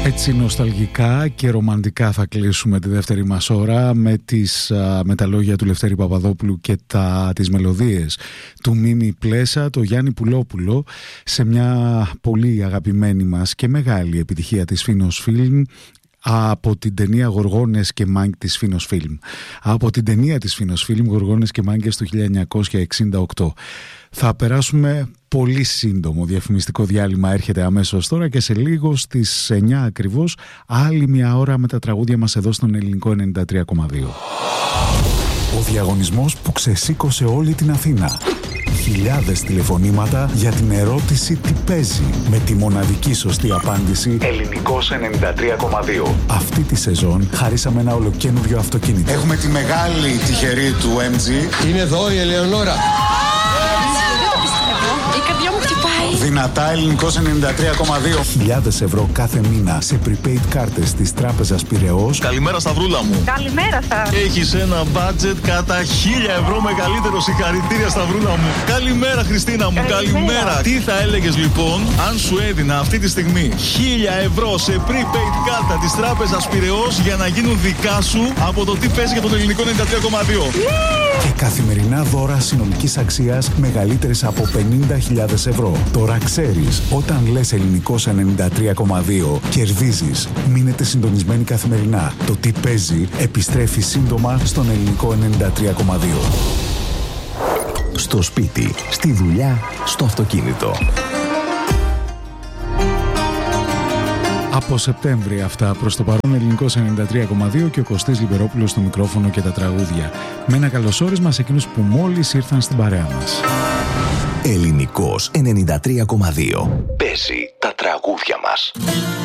Έτσι νοσταλγικά και ρομαντικά θα κλείσουμε τη δεύτερη μας ώρα με τα λόγια του Λευτέρη Παπαδόπουλου και τις μελωδίες του Μίμη Πλέσα, το Γιάννη Πουλόπουλο, σε μια πολύ αγαπημένη μας και μεγάλη επιτυχία της Φίνος Φιλμ, από την ταινία Γοργόνες και Μάγκες της Φίνος Φιλμ. Από την ταινία της Φίνος Φιλμ, Γοργόνες και Μάγκες του 1968. Θα περάσουμε πολύ σύντομο διαφημιστικό διάλειμμα, έρχεται αμέσως τώρα, και σε λίγο στις 9 ακριβώς άλλη μια ώρα με τα τραγούδια μας εδώ στον Ελληνικό 93,2. Ο διαγωνισμός που ξεσήκωσε όλη την Αθήνα. Χιλιάδες τηλεφωνήματα για την ερώτηση τι παίζει, με τη μοναδική σωστή απάντηση Ελληνικός 93,2. Αυτή τη σεζόν χαρίσαμε ένα ολοκαίνουργιο αυτοκίνητο. Έχουμε τη μεγάλη τυχερή του MG. Είναι εδώ η Ελεονόρα. Δυνατά Ελληνικός 93,2. Χιλιάδες ευρώ κάθε μήνα σε prepaid κάρτες της Τράπεζας Πειραιώς. Καλημέρα Σταυρούλα μου. Καλημέρα σας. Έχεις ένα budget κατά 1.000 ευρώ μεγαλύτερο. Συγχαρητήρια Σταυρούλα μου. Καλημέρα Χριστίνα μου. Καλημέρα. Τι θα έλεγες λοιπόν αν σου έδινα αυτή τη στιγμή 1.000 ευρώ σε prepaid κάρτα της Τράπεζας Πειραιώς για να γίνουν δικά σου από το τι παίζει για τον Ελληνικό 93,2. Και καθημερινά δώρα συνολικής αξίας μεγαλύτερες από 50.000 ευρώ. Τώρα ξέρεις, όταν λες Ελληνικός 93,2 κερδίζεις. Μείνετε συντονισμένοι καθημερινά. Το τι παίζει επιστρέφει σύντομα στον Ελληνικό 93,2. Στο σπίτι, στη δουλειά, στο αυτοκίνητο. Από Σεπτέμβρη αυτά, προς το παρόν Ελληνικός 93,2 και ο Κωστής Λιμπερόπουλος στο μικρόφωνο και τα τραγούδια. Με ένα καλωσόρισμα σε εκείνους που μόλις ήρθαν στην παρέα μας. Ελληνικός 93,2. Παίζει τα τραγούδια μας.